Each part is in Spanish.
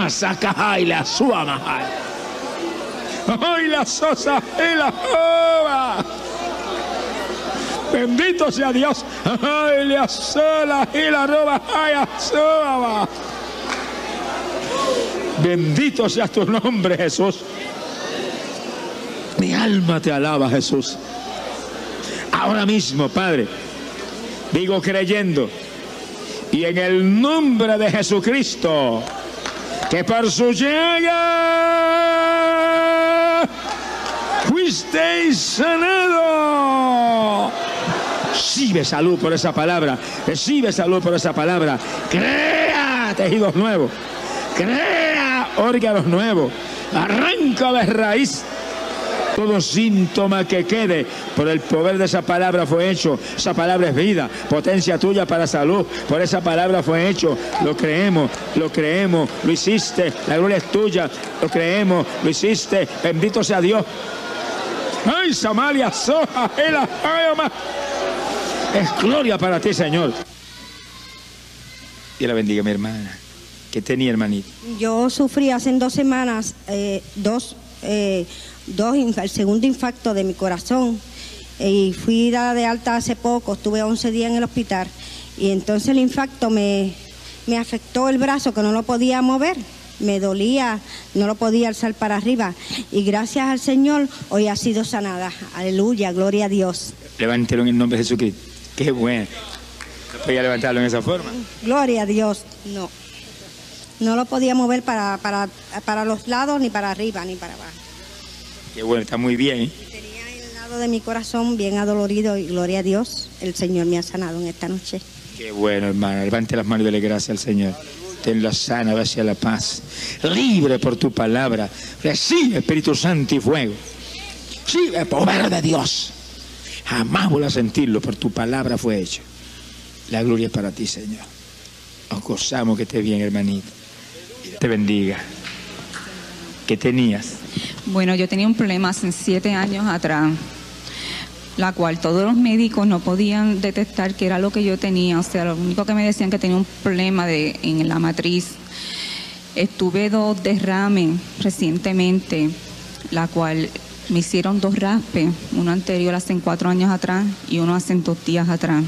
Masacajay la suamajay. Ay, la sosa y la ova. Bendito sea Dios. Ay, la sola y la roba. Ay, la soba. Bendito sea tu nombre, Jesús. Mi alma te alaba, Jesús. Ahora mismo, Padre, digo creyendo, y en el nombre de Jesucristo, que por su llaga fuisteis sanado. Recibe salud por esa palabra. Recibe salud por esa palabra. Crea tejidos nuevos. Crea órganos nuevos. Arranca de raíz todo síntoma que quede. Por el poder de esa palabra fue hecho. Esa palabra es vida, potencia tuya para salud. Por esa palabra fue hecho. Lo creemos, lo hiciste. La gloria es tuya, lo creemos, lo hiciste. Bendito sea Dios. Ay, Samaria, soja, ela, ayama. Es gloria para ti, Señor. Dios la bendiga, mi hermana. ¿Qué tenía, hermanito? Yo sufrí hace 2 semanas el segundo infarto de mi corazón, y fui dada de alta hace poco. Estuve 11 días en el hospital, y entonces el infarto me afectó el brazo, que no lo podía mover, me dolía, no lo podía alzar para arriba, y gracias al Señor hoy ha sido sanada. Aleluya, gloria a Dios. Levántelo en el nombre de Jesucristo. Qué bueno. ¿No podía levantarlo en esa forma? Gloria a Dios. No lo podía mover para los lados, ni para arriba, ni para abajo. Qué bueno, está muy bien, ¿eh? Tenía el lado de mi corazón bien adolorido, y gloria a Dios, el Señor me ha sanado en esta noche. Qué bueno, hermana. Levante las manos y dele gracias al Señor. Tenla sana, hacia la paz. Libre por tu palabra. Recibe Espíritu Santo y fuego. Recibe el poder de Dios. Jamás vuelva a sentirlo, por tu palabra fue hecho. La gloria es para ti, Señor. Nos gozamos que estés bien, hermanito. Te bendiga. ¿Qué tenías? Bueno, yo tenía un problema hace 7 años atrás, la cual todos los médicos no podían detectar qué era lo que yo tenía. O sea, lo único que me decían que tenía un problema en la matriz. Estuve 2 derrames recientemente, la cual me hicieron 2 raspes, uno anterior hace 4 años atrás y uno hace 2 días atrás.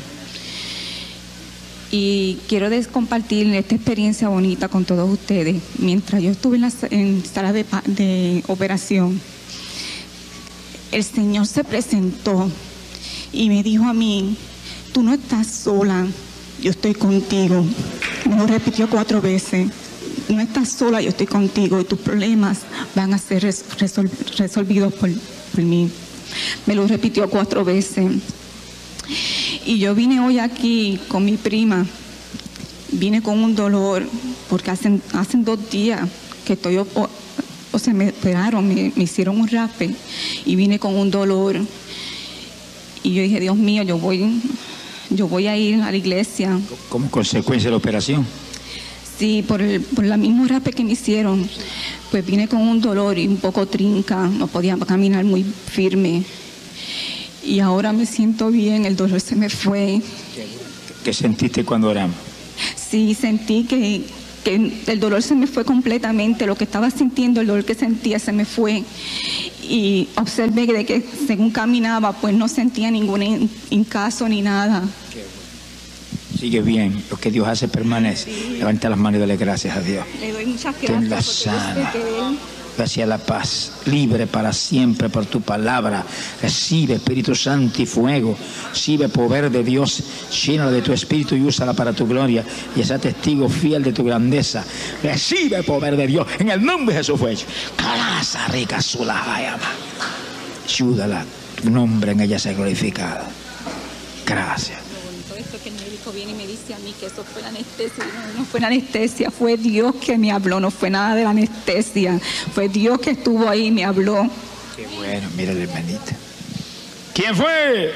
Y quiero compartir esta experiencia bonita con todos ustedes. Mientras yo estuve en sala de operación, el Señor se presentó y me dijo a mí: tú no estás sola, yo estoy contigo. Me lo repitió 4 veces. No estás sola, yo estoy contigo, y tus problemas van a ser resolvidos por mí. Me lo repitió 4 veces. Y yo vine hoy aquí con mi prima. Vine con un dolor, porque hacen 2 días que estoy, o sea, me operaron, me hicieron un raspe, y vine con un dolor. Y yo dije: Dios mío, yo voy a ir a la iglesia. ¿Como consecuencia de la operación? Sí, por la misma raspe que me hicieron, pues vine con un dolor y un poco trinca, no podía caminar muy firme. Y ahora me siento bien, el dolor se me fue. ¿Qué sentiste cuando oramos? Sí, sentí que el dolor se me fue completamente. Lo que estaba sintiendo, el dolor que sentía, se me fue. Y observé de que según caminaba, pues no sentía ningún hincazo ni nada. Sigue bien, lo que Dios hace permanece. Levanta las manos y dale gracias a Dios. Le doy muchas gracias. Tenla sana, hacia la paz, libre para siempre por tu palabra. Recibe Espíritu Santo y fuego. Recibe poder de Dios. Llénala de tu Espíritu y úsala para tu gloria. Y sea testigo fiel de tu grandeza. Recibe poder de Dios. En el nombre de Jesús fue hecho. Calaza rica sulajayama. Ayúdala. Tu nombre en ella sea glorificado. Gracias. Esto que el médico viene y me dice a mí que eso fue la anestesia. No fue la anestesia, fue Dios que me habló, no fue nada de la anestesia, fue Dios que estuvo ahí y me habló. Qué bueno, mira la hermanita. ¿Quién fue?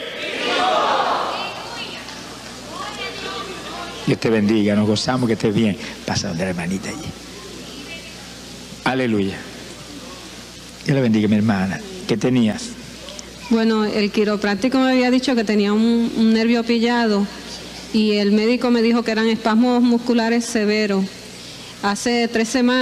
Dios te bendiga, nos gozamos que estés bien. Pasa donde la hermanita allí. Aleluya. Dios le bendiga, mi hermana. ¿Qué tenías? Bueno, el quiropráctico me había dicho que tenía un nervio pillado, y el médico me dijo que eran espasmos musculares severos. Hace 3 semanas